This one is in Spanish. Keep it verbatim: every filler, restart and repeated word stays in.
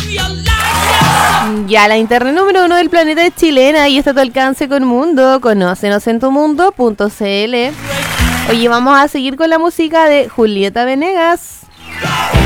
Ya, la internet número uno del planeta es chilena y está a tu alcance con Mundo. Conócenos en tu mundo punto c l. Oye, vamos a seguir con la música de Julieta Venegas.